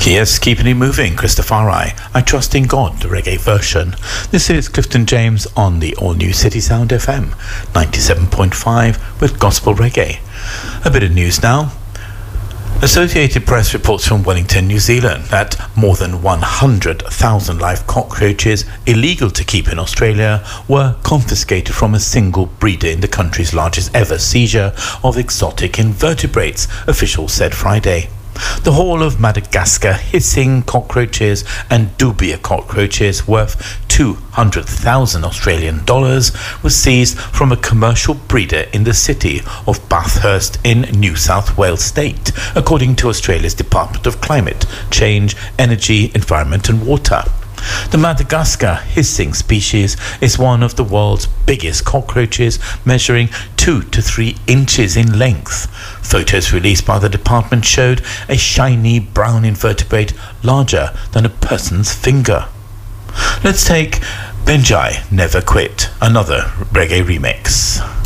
Yes, keeping it moving, Christopher I Trust in God, the reggae version. This is Clifton James on the all-new City Sound FM 97.5 with Gospel Reggae. A bit of news now. Associated Press reports from Wellington, New Zealand that more than 100,000 live cockroaches illegal to keep in Australia were confiscated from a single breeder in the country's largest ever seizure of exotic invertebrates, officials said Friday. The haul of Madagascar hissing cockroaches and dubia cockroaches worth 200,000 Australian dollars was seized from a commercial breeder in the city of Bathurst in New South Wales state, according to Australia's Department of Climate Change, Energy, Environment and Water. The Madagascar hissing species is one of the world's biggest cockroaches, measuring 2 to 3 inches in length. Photos released by the department showed a shiny brown invertebrate larger than a person's finger. Let's take Benjai Never Quit, another reggae remix.